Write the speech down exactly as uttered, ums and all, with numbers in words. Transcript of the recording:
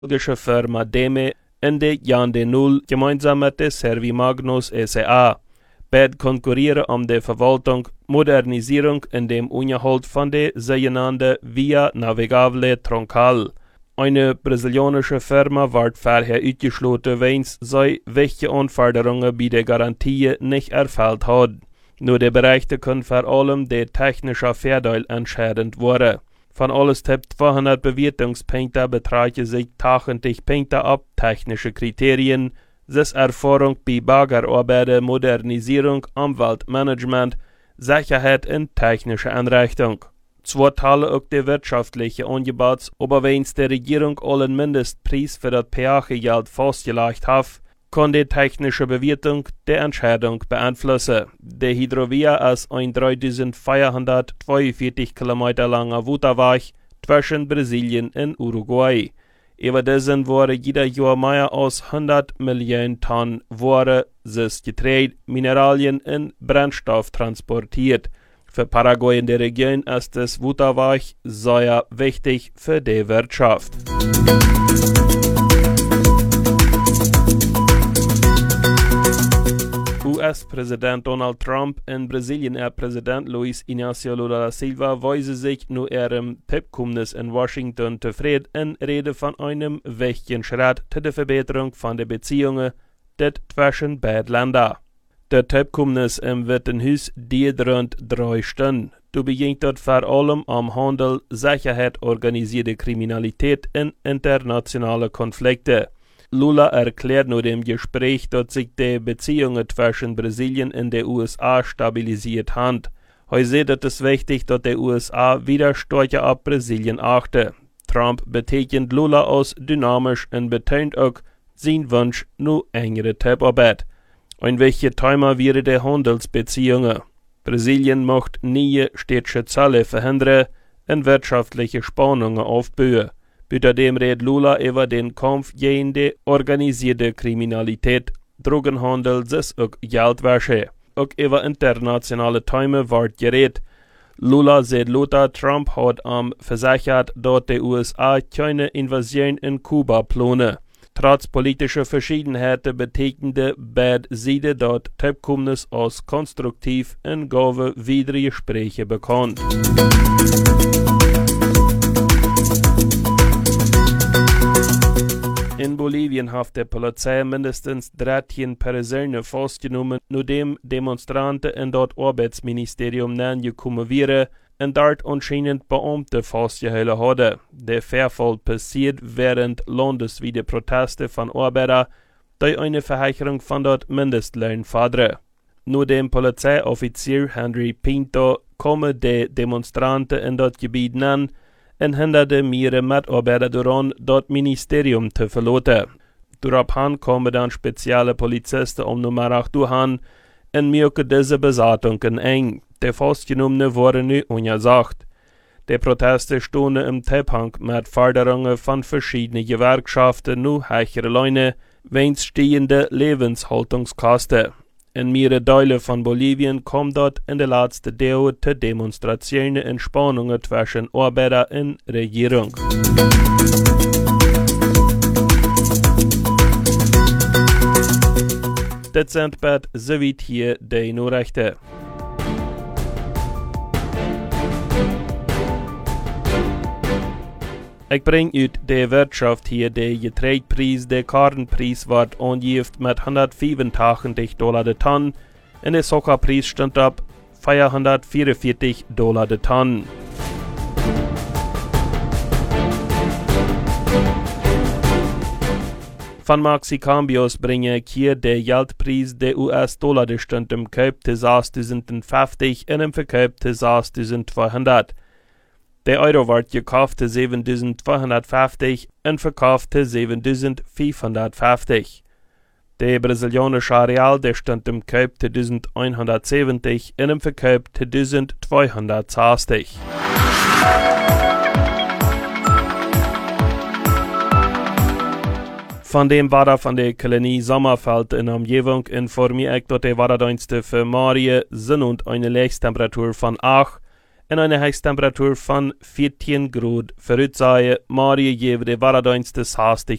belgische Firma Deme in de jaren nul gemeinsam met de Servimagnus S A bed konkurrieren om de verwaltung, modernisering en dem onderhoud van de zogenaamde Via Navigable Troncal. Eine brasilianische Firma werd vorher uitgesloten weens zij wichtige Anforderungen bij de garantieën niet erfüllt had. Nur de Berichte können vor allem de technische Vorteil entscheidend worden. Von alles Tipp zweihundert Bewertungspunkte betragen sich tachtig Punkte ab technische Kriterien, das Erfahrung bei Baggerarbeiten, Modernisierung, Umweltmanagement, Sicherheit und technische Einrichtung. Zwar teilen auch die wirtschaftliche Angebots, aber wenn die Regierung allen Mindestpreis für das Peagegeld festgelegt hat, kann die technische Bewertung die Entscheidung beeinflussen. Die Hidrovia ist ein dreitausendvierhundertzweiundvierzig Kilometer langer Waterweg zwischen Brasilien und Uruguay. Über diesen wurde jeder Jahr mehr als hundert Millionen Tonnen Ware, das Getreide, Mineralien und Brennstoff transportiert. Für Paraguay in der Region ist das Waterweg sehr wichtig für die Wirtschaft. U S-Präsident Donald Trump und Brasilien-Präsident Luiz Inácio Lula da Silva weisen sich nach ihrem Tippkommnis in Washington zufrieden und reden von einem wichtigen Schritt zu der Verbesserung von den Beziehungen zwischen beiden Ländern. Der Tippkommnis im Weißen Haus dauert rund drei Stunden. Du beginnt dort vor allem am Handel, Sicherheit, organisierte Kriminalität und internationale Konflikte. Lula erklärt nur dem Gespräch, dass sich die Beziehungen zwischen Brasilien und den U S A stabilisiert haben. Er sieht, dass es wichtig, dass die U S A wieder stärker auf Brasilien achten. Trump betegnet Lula als dynamisch und betont auch seinen Wunsch nach engere Zusammenarbeit. Ein wichtiger Thema wäre die Handelsbeziehungen. Brasilien möchte neue städtische Zölle verhindern und wirtschaftliche Spannungen aufbauen. Außerdem redet Lula über den Kampf gegen die organisierte Kriminalität, Drogenhandel und auch Geldwäsche. Auch über internationale Themen wird geredet. Lula sagt, Lothar Trump hat am versichert, dass die U S A keine Invasion in Kuba planen. Trotz politischer Verschiedenheiten betegnete beide Seiten das Tippkommnis als konstruktiv und gaben weitere Gespräche bekannt. In Bolivien hat die Polizei mindestens dreizehn Personen festgenommen, nachdem Demonstranten in das Arbeitsministerium gekommen wären und dort anscheinend Beamte festgehalten haben. Der Vorfall passiert während landesweite Proteste von Arbeitern, die eine Verheicherung von dort Mindestlohn fordern. Nur dem Polizeioffizier Henry Pinto kommen die Demonstranten in das Gebiet an und hinderte mehrere Mitarbeiter daran, das Ministerium zu verlassen. Daraufhin kommen dann spezielle Polizisten um Nummer acht an und merken diese Besatzungen eng. Die Festgenommenen wurden nicht untersagt. Die Proteste stehen im Zusammenhang mit Forderungen von verschiedenen Gewerkschaften nach höheren Löhnen wegen stehender Lebenshaltungskosten. In mehreren Teilen von Bolivien kommt dort in der letzten Jahren zu Demonstrationen und Spannungen zwischen Arbeiter und Regierung. Das sind bald soweit hier die Nachrichten. Ich bringe uit die Wirtschaft hier, der Getreidepreis, der Kornpreis wird angegeben mit hundertfünfundachtzig Dollar de Tonne und der Zuckerpreis stand ab vierhundertvierundvierzig Dollar de Tonne. Von Maxicambios bringe ich hier der Geldpreis der U S-Dollar, der stand im Kauf zu sechstausendfünfzig und im Verkauf zu sechstausendzweihundert. Der Euro wird gekauft zu siebentausendzweihundertfünfzig und verkauft zu siebentausendfünfhundertfünfzig. Der brasilianische Real, der stand im Kauf zu elfhundertsiebzig und im Verkauf zu eintausendzweihundertsechzig. Von dem Wetter von der Kolonie Sommerfeld in Umgebung informiere ich, dass die Wetterdienste für Marie sind und eine Lichttemperatur von acht en eine Höchsttemperatur von vierzehn Grad. Vorutsagen, morgen geben die Waradienste hastig